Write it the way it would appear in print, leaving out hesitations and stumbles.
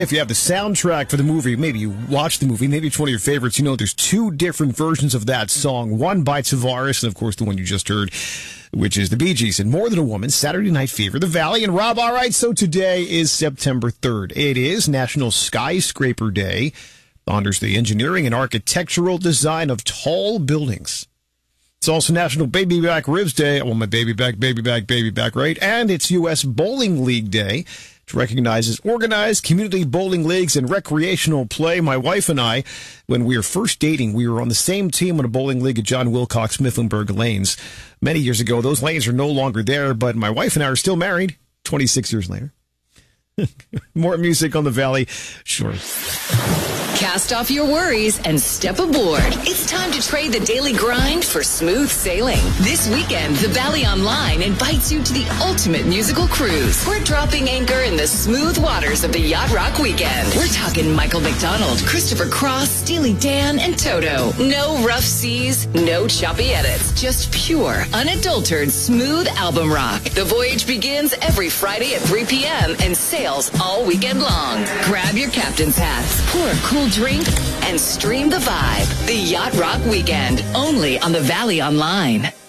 If you have the soundtrack for the movie, maybe you watch the movie, maybe it's one of your favorites, you know there's two different versions of that song. One by Tavares, and of course the one you just heard, which is the Bee Gees. And More Than a Woman, Saturday Night Fever, The Valley, and Rob. All right, so today is September 3rd. It is National Skyscraper Day. Honors the engineering and architectural design of tall buildings. It's also National Baby Back Ribs Day. I want my baby back, right? And it's U.S. Bowling League Day, which recognizes organized community bowling leagues and recreational play. My wife and I, when we were first dating, we were on the same team in a bowling league at John Wilcox Mifflinburg Lanes. Many years ago, those lanes are no longer there, but my wife and I are still married 26 years later. More music on the Valley. Sure. Cast off your worries and step aboard. It's time to trade the daily grind for smooth sailing. This weekend, the Valley Online invites you to the ultimate musical cruise. We're dropping anchor in the smooth waters of the Yacht Rock Weekend. We're talking Michael McDonald, Christopher Cross, Steely Dan, and Toto. No rough seas, no choppy edits. Just pure, unadulterated, smooth album rock. The voyage begins every Friday at 3 p.m. and sails all weekend long. Grab your captain's hats, pour a cool drink, and stream the vibe. The Yacht Rock Weekend, only on the Valley Online.